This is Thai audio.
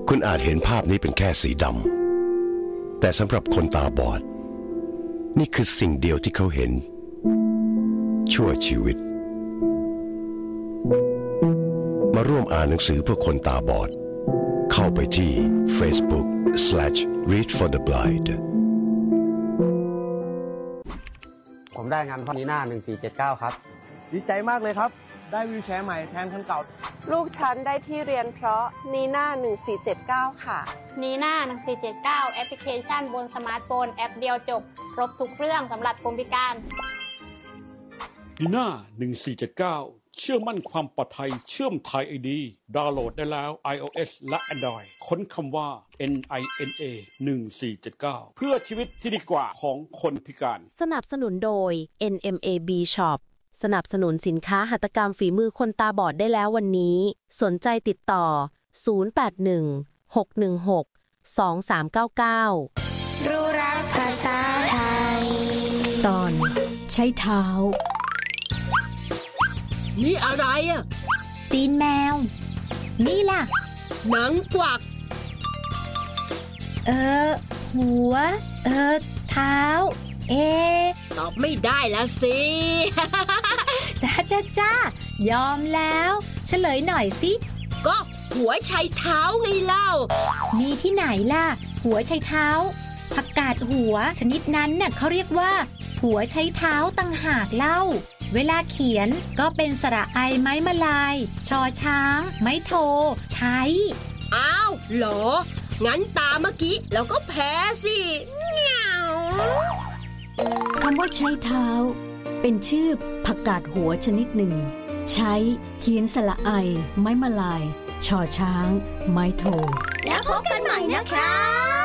คุณอาจเห็นภาพนี้เป็นแค่สีดำแต่สำหรับคนตาบอดนี่คือสิ่งเดียวที่เขาเห็นชั่วชีวิตมาร่วมอ่านหนังสือเพื่อคนตาบอดเข้าไปที่ Facebook/readfortheblind ผมได้งานพอนีน่า1479ครับดีใจมากเลยครับได้วีลแชร์ใหม่แทนคันเก่าลูกฉันได้ที่เรียนเพราะนีน่า1479ค่ะนีน่า1479แอปพลิเคชันบนสมาร์ทโฟนแอปเดียวจบครบทุกเรื่องสำหรับคนพิการนีน่า1479เชื่อมั่นความปลอดภัยเชื่อมไทย ID ดาวน์โหลดได้แล้ว iOS และ Android ค้นคำว่า NINA 1479เพื่อชีวิตที่ดีกว่าของคนพิการสนับสนุนโดย NMAB Shop สนับสนุนสินค้าหัตถกรรมฝีมือคนตาบอดได้แล้ววันนี้สนใจติดต่อ0816162399 รู้รักภาษาไทยตอนใช้เท้านี่อะไรอ่ะตีนแมวนี่ล่ะหนังกวักหัวเท้าตอบไม่ได้แล้วสิจ้ายอมแล้วเฉลยหน่อยสิก็หัวไชเท้าไงเล่ามีที่ไหนล่ะหัวไชเท้าผักกาดหัวชนิดนั้นน่ะเขาเรียกว่าหัวไชเท้าต่างหากเล่าเวลาเขียนก็เป็นสระไอไม้มะลายชอช้างไม้โทใช้อ้าวเหรองั้นตาเมื่อกี้เราก็แพ้สิเหนียวคำว่าใช้เท้าเป็นชื่อผักกาดหัวชนิดหนึ่งใช้เขียนสระไอไม้มะลายชอช้างไม้โทแล้วพบกันใหม่นะคะ